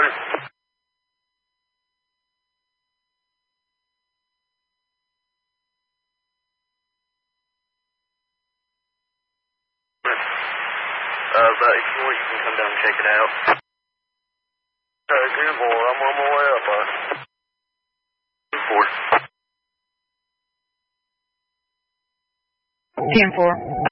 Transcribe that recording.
But if you want, you can come down and check it out. Good boy, I'm on my way up, 10-4.